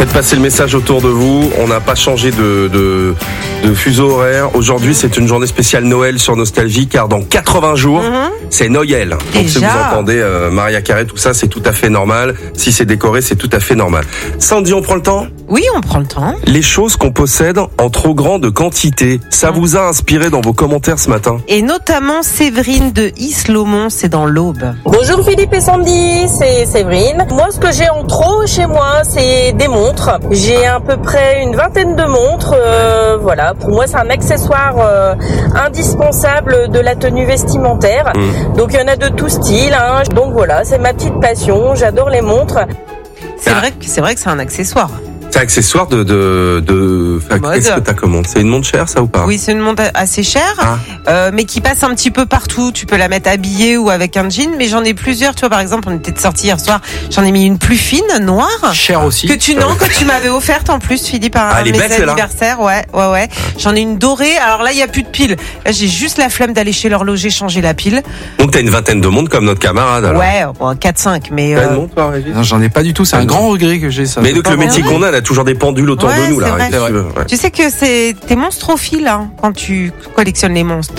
Faites passer le message autour de vous. On n'a pas changé de fuseau horaire. Aujourd'hui, c'est une journée spéciale Noël sur Nostalgie, car dans 80 jours, c'est Noël. Donc si vous entendez Maria Carré, tout ça, c'est tout à fait normal. Si c'est décoré, c'est tout à fait normal. Sandy, on prend le temps ? Oui, on prend le temps. Les choses qu'on possède en trop grande quantité, ça vous a inspiré dans vos commentaires ce matin ? Et notamment Séverine de Isle-Lomont, c'est dans l'Aube. Bonjour Philippe et Sandy, c'est Séverine. Moi, ce que j'ai en trop chez moi, c'est des montres. J'ai à peu près une vingtaine de montres. Voilà, pour moi, c'est un accessoire indispensable de la tenue vestimentaire. Donc, il y en a de tout style. Donc voilà, c'est ma petite passion. J'adore les montres. C'est vrai que c'est un accessoire. C'est accessoire qu'est-ce que t'as comme montre ? C'est une montre chère, ça, ou pas ? Oui, c'est une montre assez chère, mais qui passe un petit peu partout. Tu peux la mettre habillée ou avec un jean, mais j'en ai plusieurs. Tu vois, par exemple, on était sortis hier soir, j'en ai mis une plus fine, noire. Chère aussi. Que tu m'avais offerte en plus, Philippe, à mes anniversaires. Ouais. J'en ai une dorée. Alors là, il y a plus de pile. Là, j'ai juste la flemme d'aller chez l'horloger changer la pile. Donc t'as une vingtaine de montres comme notre camarade, alors. Ouais, 4-5, mais. T'as une montre, toi, Régis ? Non, j'en ai pas du tout. C'est un grand regret que j'ai, ça. Mais donc le métier qu'on a toujours des pendules autour de nous, là. C'est vrai. Tu sais que t'es monstrophile, quand tu collectionnes les montres.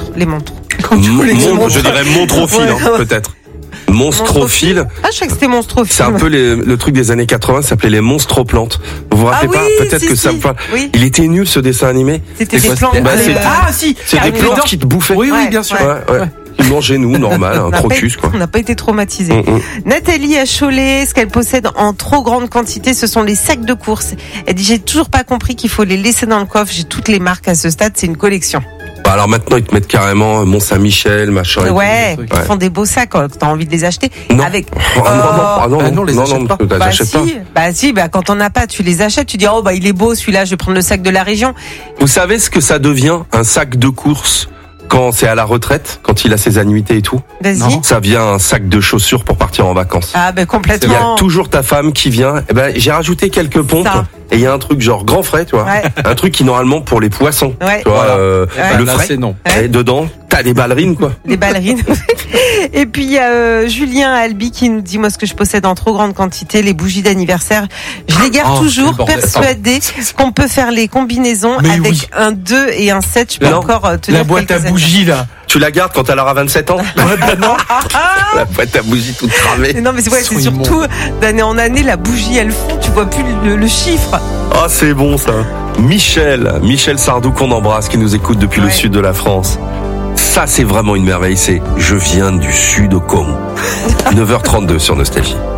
Je dirais montrophile, peut-être. Monstrophile. Ah, je sais que c'était monstrophile. C'est un peu le truc des années 80, ça s'appelait les monstroplantes. Vous vous rappelez pas ? Peut-être que ça me parle. Oui. Il était nul, ce dessin animé. C'était des plantes. Si. C'est des plantes qui te bouffaient. Oui, bien sûr. Ouais. Ils mangeaient nous, normal, un crocus, quoi. On n'a pas été traumatisés. Nathalie à Cholet, ce qu'elle possède en trop grande quantité, ce sont les sacs de course. Elle dit, j'ai toujours pas compris qu'il faut les laisser dans le coffre. J'ai toutes les marques à ce stade, c'est une collection. Alors maintenant, ils te mettent carrément Mont-Saint-Michel, machin. Ils font des beaux sacs quand t'as envie de les acheter. Non. Avec. Non, les achètes pas. Quand on n'a pas, tu les achètes. Tu dis, il est beau celui-là, je vais prendre le sac de la région. Vous savez ce que ça devient, un sac de course, quand c'est à la retraite, quand il a ses annuités et tout? Vas-y. Ça vient un sac de chaussures pour partir en vacances. Ah complètement. Il y a toujours ta femme qui vient. J'ai rajouté quelques pompes. Et il y a un truc genre grand frais, tu vois. Ouais. Un truc qui normalement pour les poissons. Ouais. Tu vois, le frais. C'est non. Et dedans, t'as des ballerines, quoi. Des ballerines. Et puis il y a Julien Albi qui nous dit, moi, ce que je possède en trop grande quantité, les bougies d'anniversaire. Je les garde toujours, persuadée qu'on peut faire les combinaisons avec un 2 et un 7. Je peux encore tenir la boîte à bougies, là. Tu la gardes quand elle aura 27 ans? Non. La boîte à bougies toute cramée. Non, mais c'est surtout d'année en année, la bougie, elle fond, tu vois plus le chiffre. Ah, c'est bon, ça. Michel Sardou qu'on embrasse, qui nous écoute depuis le sud de la France. Ça, c'est vraiment une merveille. C'est « Je viens du sud au Congo ». 9h32 sur Nostalgie.